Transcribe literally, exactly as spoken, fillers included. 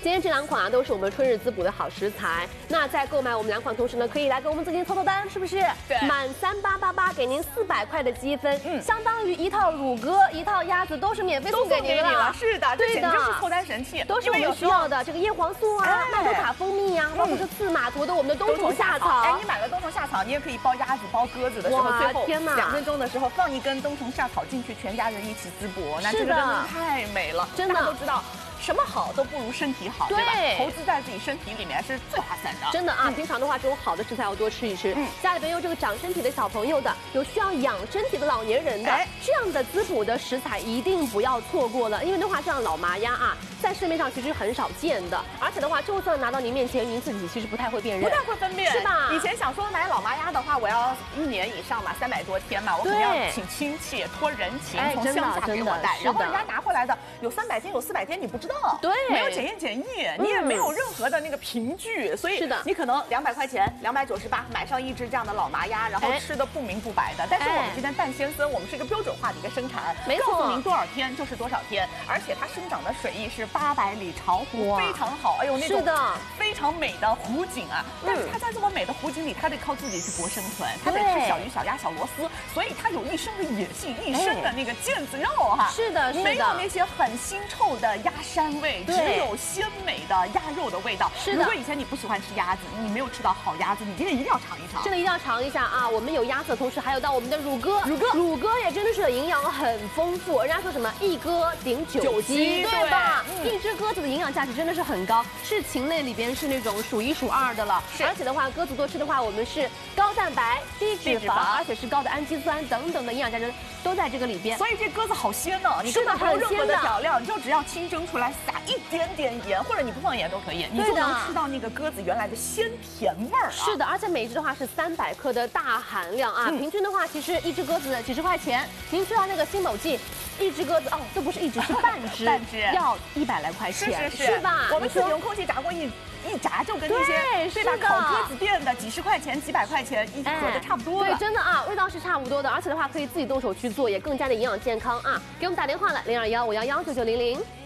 今天这两款啊都是我们春日滋补的好食材。那在购买我们两款同时呢，可以来给我们自己凑凑单，是不是？ 对， 满三八八八给您四百块的积分，嗯，相当于一套乳鸽、一套鸭子都是免费送给您了。 是的，这简直是凑单神器， 都是我们需要的。这个叶黄素啊、麦多卡蜂蜜呀，包括这刺马图的我们的冬虫夏草。 哎，你买了冬虫夏草，你也可以包鸭子、包鸽子的时候，最后两分钟的时候放一根冬虫夏草进去，全家人一起滋补，那这个真的太美了。真的，大家都知道。 什么好都不如身体好，对吧？投资在自己身体里面是最划算的。真的啊，平常的话，这种好的食材要多吃一吃。嗯，家里边有这个长身体的小朋友的，有需要养身体的老年人的，这样的滋补的食材一定不要错过了。因为的话，这样老麻鸭啊，在市面上其实很少见的，而且的话，就算拿到您面前，您自己其实不太会辨认，不太会分辨，是吧？以前想说买老麻鸭的话，我要一年以上嘛，三百多天嘛，我可能要请亲戚托人情，从乡下给我带，然后人家拿回来的有三百斤，有四百斤，你不知道。 对，没有检验检疫，你也没有任何的那个凭据，所以是的，你可能两百块钱，两百九十八买上一只这样的老麻鸭，然后吃的不明不白的。但是我们今天蛋先生，我们是一个标准化的一个生产，没错，告诉您多少天就是多少天，而且它生长的水域是八百里巢湖，非常好，哎呦那种非常美的湖景啊。但是它在这么美的湖景里，它得靠自己去搏生存，它得吃小鱼、小鸭、小螺丝，所以它有一身的野性，一身的那个腱子肉哈。是的，是的，没有那些很腥臭的鸭膻味。 只有鲜美的鸭肉的味道。是的，如果以前你不喜欢吃鸭子，你没有吃到好鸭子，你今天一定要尝一尝。真的一定要尝一下啊！我们有鸭子的同时，还有到我们的乳鸽。乳鸽，乳鸽也真的是营养很丰富。人家说什么一鸽顶九鸡，对吧？嗯、一只鸽子的营养价值真的是很高，是禽类里边是那种数一数二的了。而且的话，鸽子多吃的话，我们是高蛋白、低脂肪，而且是高的氨基酸等等的营养价值都在这个里边。所以这鸽子好鲜呢，你根本不用任何的调料，你就只要清蒸出来，撒一点点盐，或者你不放盐都可以，你就能吃到那个鸽子原来的鲜甜味儿、啊。是的，而且每一只的话是三百克的大含量啊，嗯、平均的话其实一只鸽子几十块钱，您去到那个新某记，一只鸽子哦，这不是一只是半只，半只要一百来块钱，是是是，是吧？我们自己用空气炸锅一一炸就跟那些对吧烤鸽子店的几十块钱、几百块钱一盒的差不多了。对，真的啊，味道是差不多的，而且的话可以自己动手去做，也更加的营养健康啊。给我们打电话了，零二幺五幺幺九九零零。